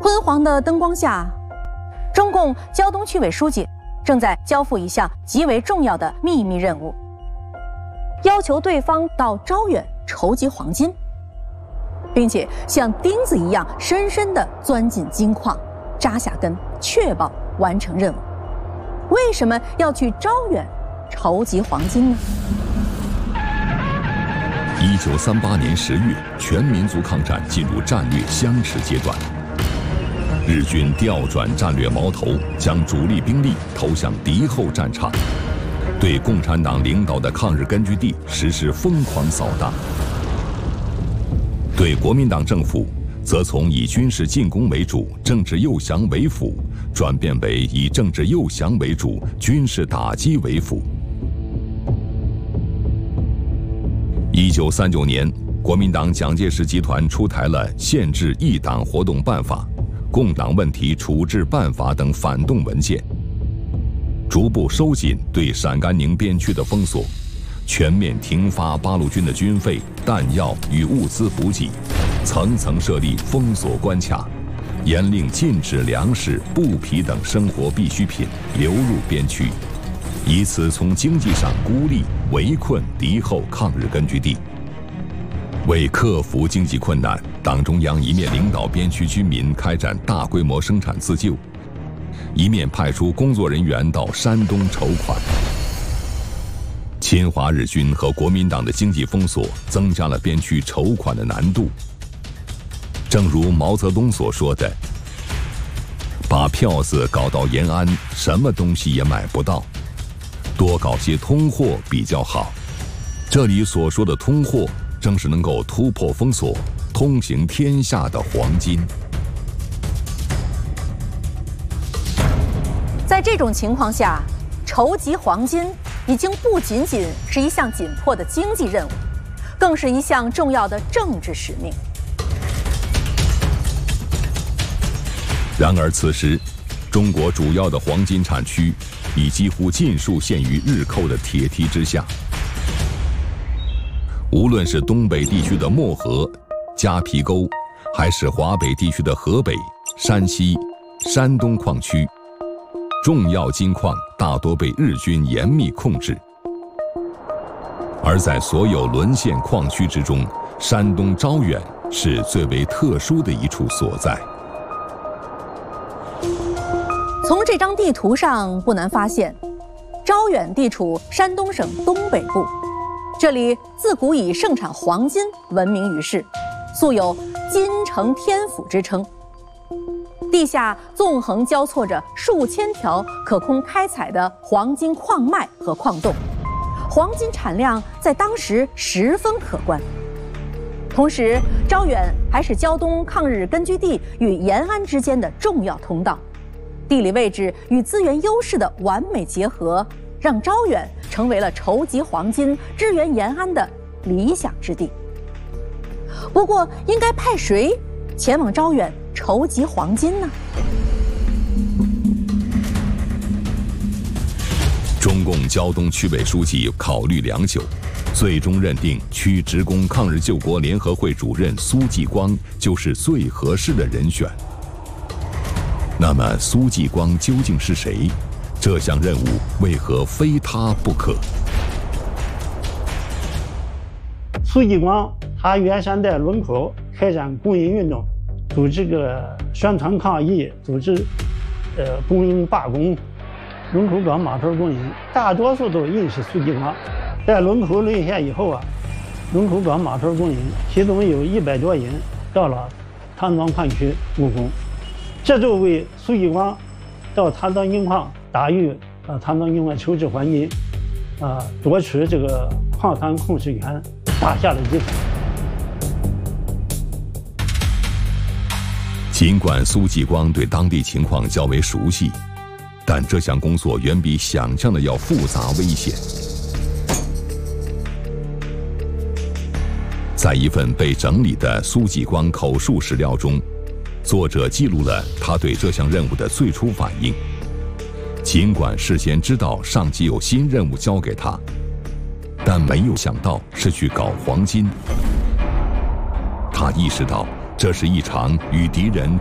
昏黄的灯光下，中共胶东区委书记正在交付一项极为重要的秘密任务，要求对方到招远筹集黄金，并且像钉子一样深深地钻进金矿，扎下根，确保完成任务。为什么要去招远筹集黄金呢 ？1938年10月，全民族抗战进入战略相持阶段。日军调转战略矛头，将主力兵力投向敌后战场，对共产党领导的抗日根据地实施疯狂扫荡。对国民党政府，则从以军事进攻为主、政治诱降为辅，转变为以政治诱降为主、军事打击为辅。1939年，国民党蒋介石集团出台了《限制异党活动办法》《共党问题处置办法》等反动文件，逐步收紧对陕甘宁边区的封锁，全面停发八路军的军费、弹药与物资补给，层层设立封锁关卡，严令禁止粮食、布匹等生活必需品流入边区，以此从经济上孤立、围困敌后抗日根据地。为克服经济困难，党中央一面领导边区居民开展大规模生产自救，一面派出工作人员到山东筹款。侵华日军和国民党的经济封锁增加了边区筹款的难度。正如毛泽东所说的：“把票子搞到延安，什么东西也买不到，多搞些通货比较好。”这里所说的通货，正是能够突破封锁、通行天下的黄金。 在这种情况下，筹集黄金已经不仅仅是一项紧迫的经济任务，更是一项重要的政治使命。 然而此时，中国主要的黄金产区已几乎尽数陷于日寇的铁蹄之下。无论是东北地区的漠河、夹皮沟，还是华北地区的河北、山西、山东矿区，重要金矿大多被日军严密控制。而在所有沦陷矿区之中，山东招远是最为特殊的一处所在。 从这张地图上不难发现，招远地处山东省东北部，这里自古以盛产黄金闻名于世，素有金城天府之称。地下纵横交错着数千条可供开采的黄金矿脉和矿洞，黄金产量在当时十分可观。同时，招远还是胶东抗日根据地与延安之间的重要通道，地理位置与资源优势的完美结合，让招远成为了筹集黄金、支援延安的理想之地。不过，应该派谁前往招远筹集黄金呢？ 中共胶东区委书记考虑良久，最终认定区职工抗日救国联合会主任苏继光就是最合适的人选。那么苏继光究竟是谁？这项任务为何非他不可？ 苏继光他原先在龙口开展工人运动，组织宣传抗议，组织工人罢工。龙口港码头工人大多数都认识苏继光。在龙口沦陷以后龙口港码头工人其中有100多人到了唐庄矿区务工，这就为苏继光到唐庄金矿打入唐庄金矿筹集黄金，夺取这个矿山控制权打下了基础。 尽管苏继光对当地情况较为熟悉，但这项工作远比想象的要复杂危险。在一份被整理的苏继光口述史料中，作者记录了他对这项任务的最初反应。尽管事先知道上级有新任务交给他，但没有想到是去搞黄金。他意识到这是一场与敌人